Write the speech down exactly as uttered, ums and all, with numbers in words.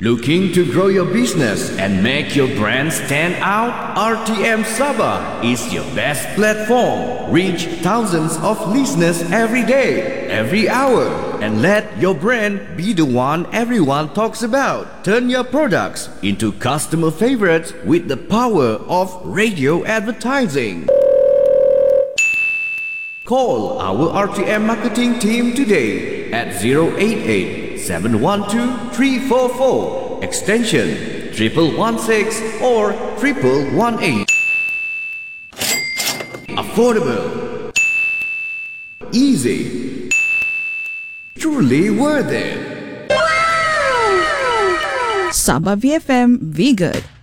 Looking to grow your business and make your brand stand out? R T M Sabah is your best platform. Reach thousands of listeners every day, every hour, and let your brand be the one everyone talks about. Turn your products into customer favorites with the power of radio advertising. Call our R T M marketing team today at zero eight eight seven one two three four four, extension triple one six or triple one eight. Affordable, easy, truly worth it. Sabah V F M, we good.